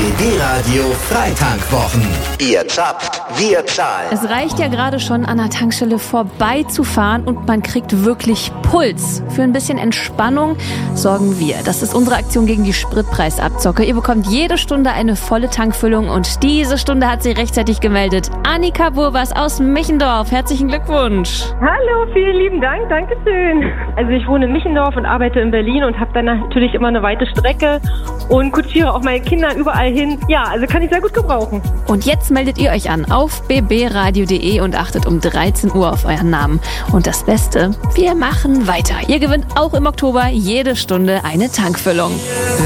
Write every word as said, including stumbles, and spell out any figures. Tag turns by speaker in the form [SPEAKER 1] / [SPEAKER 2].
[SPEAKER 1] B B-Radio Freitankwwochen. Ihr zapft, wir zahlen.
[SPEAKER 2] Es reicht ja gerade schon, an der Tankstelle vorbeizufahren und man kriegt wirklich Puls. Für ein bisschen Entspannung sorgen wir. Das ist unsere Aktion gegen die Spritpreisabzocke. Ihr bekommt jede Stunde eine volle Tankfüllung und diese Stunde hat sie rechtzeitig gemeldet. Annika Burwas aus Michendorf. Herzlichen Glückwunsch.
[SPEAKER 3] Hallo, vielen lieben Dank, danke schön. Also ich wohne in Michendorf und arbeite in Berlin und habe dann natürlich immer eine weite Strecke und kutschiere auch meine Kinder überall hin. Ja, also kann ich sehr gut gebrauchen.
[SPEAKER 2] Und jetzt meldet ihr euch an auf b b radio punkt d e und achtet um dreizehn Uhr auf euren Namen. Und das Beste, wir machen weiter. Ihr gewinnt auch im Oktober jede Stunde eine Tankfüllung.